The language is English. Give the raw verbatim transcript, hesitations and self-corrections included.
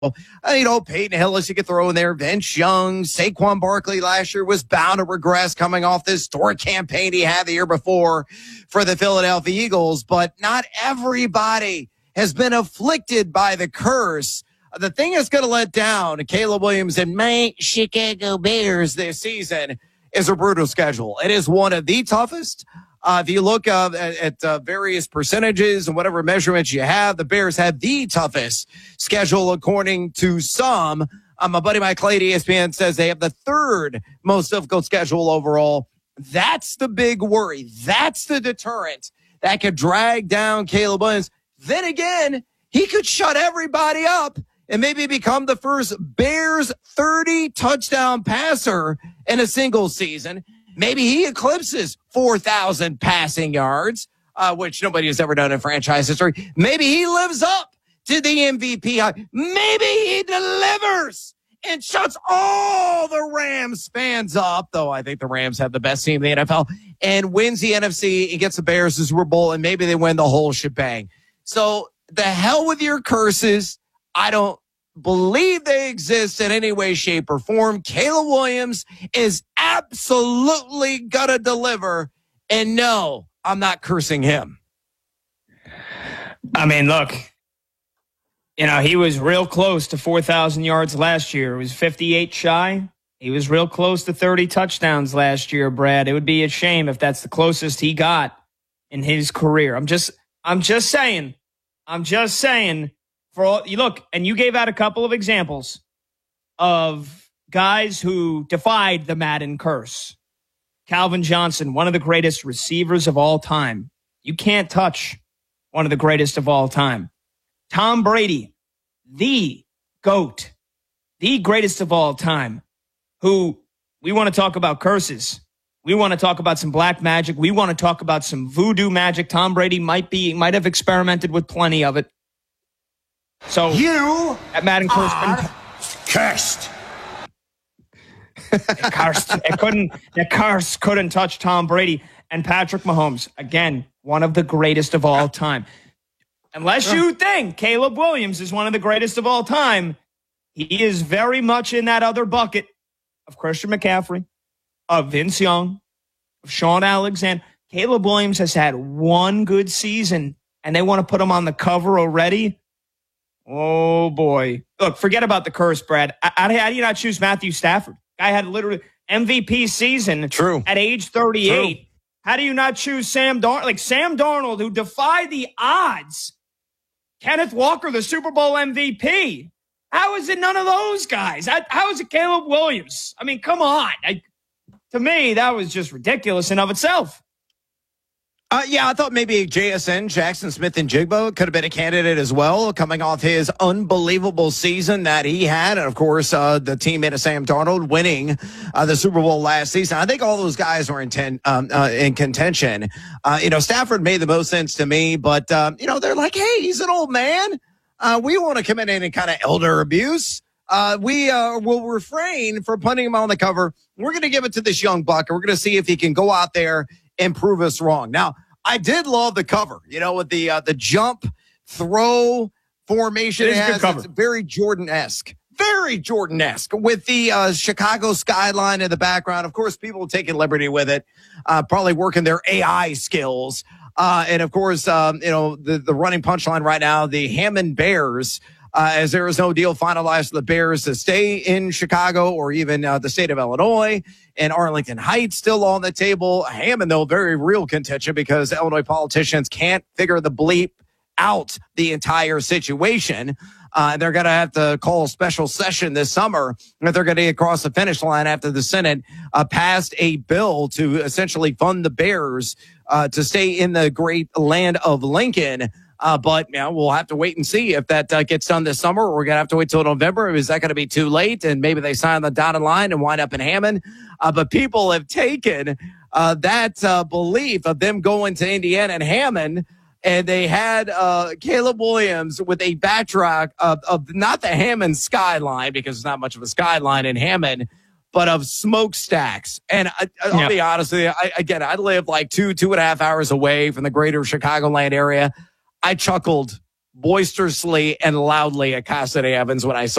Uh, you know, Peyton Hillis, you could throw in there. Vince Young, Saquon Barkley last year was bound to regress coming off this historic campaign he had the year before for the Philadelphia Eagles. But not everybody has been afflicted by the curse. The thing that's going to let down Caleb Williams and my Chicago Bears this season is a brutal schedule. It is one of the toughest. Uh, if you look uh, at, at uh, various percentages and whatever measurements you have, the Bears have the toughest schedule according to some. Um, my buddy Mike Clay at E S P N says they have the third most difficult schedule overall. That's the big worry. That's the deterrent that could drag down Caleb Williams. Then again, he could shut everybody up and maybe become the first Bears thirty touchdown passer in a single season. Maybe he eclipses four thousand passing yards, uh, which nobody has ever done in franchise history. Maybe he lives up to the M V P high. Maybe he delivers and shuts all the Rams fans up, though I think the Rams have the best team in the N F L, and wins the N F C and gets the Bears to Super Bowl, and maybe they win the whole shebang. So the hell with your curses. I don't believe they exist in any way, shape, or form. Caleb Williams is absolutely gonna deliver. And no, I'm not cursing him. I mean, look, you know, he was real close to four thousand yards last year. It was fifty-eight shy. He was real close to thirty touchdowns last year, Brad. It would be a shame if that's the closest he got in his career. I'm just, I'm just saying, I'm just saying, for all you look, and you gave out a couple of examples of guys who defied the Madden curse. Calvin Johnson, one of the greatest receivers of all time. You can't touch one of the greatest of all time. Tom Brady, the GOAT, the greatest of all time, who we want to talk about curses. We want to talk about some black magic. We want to talk about some voodoo magic. Tom Brady might be, might have experimented with plenty of it. So you at Madden curse are cursed. It cursed. It couldn't. The curse couldn't touch Tom Brady and Patrick Mahomes. Again, one of the greatest of all time. Unless you think Caleb Williams is one of the greatest of all time, he is very much in that other bucket of Christian McCaffrey, of Vince Young, of Sean Alexander. Caleb Williams has had one good season, and they want to put him on the cover already. Oh, boy. Look, forget about the curse, Brad. I, I, how do you not choose Matthew Stafford? Guy had literally M V P season True. at age thirty-eight. True. How do you not choose Sam Darnold? Like Sam Darnold, who defied the odds. Kenneth Walker, the Super Bowl M V P. How is it none of those guys? How, how is it Caleb Williams? I mean, come on. I, to me, that was just ridiculous in of itself. Uh, yeah, I thought maybe J S N, Jackson Smith-Njigba, could have been a candidate as well, coming off his unbelievable season that he had. And, of course, uh, the teammate of Sam Darnold winning uh, the Super Bowl last season. I think all those guys were in, ten, um, uh, in contention. Uh, you know, Stafford made the most sense to me, but, um, you know, they're like, hey, he's an old man. Uh, we want to commit any kind of elder abuse. Uh, we uh, will refrain from putting him on the cover. We're going to give it to this young buck, and we're going to see if he can go out there and prove us wrong. Now, I did love the cover, you know, with the uh, the jump throw formation. It is it a good has, cover. It's very Jordan-esque, very Jordan-esque with the uh, Chicago skyline in the background. Of course, people taking liberty with it, uh, probably working their A I skills. Uh, and, of course, um, you know, the, the running punchline right now, the Hammond Bears, Uh, as there is no deal finalized for the Bears to stay in Chicago or even uh, the state of Illinois, and Arlington Heights still on the table. Hammond, though, very real contention because Illinois politicians can't figure the bleep out the entire situation. Uh, they're going to have to call a special session this summer if they're going to get across the finish line after the Senate uh, passed a bill to essentially fund the Bears uh, to stay in the great land of Lincoln. Uh, but you know, we'll have to wait and see if that uh, gets done this summer, or we're going to have to wait till November. Is that going to be too late? And maybe they sign the dotted line and wind up in Hammond. Uh, but people have taken uh, that uh, belief of them going to Indiana and Hammond, and they had uh, Caleb Williams with a backdrop of, of not the Hammond skyline, because it's not much of a skyline in Hammond, but of smokestacks. And I, I'll yeah. be honest with you, I, again, I live like two, two and a half hours away from the greater Chicagoland area. I chuckled boisterously and loudly at Cassidy Evans when I saw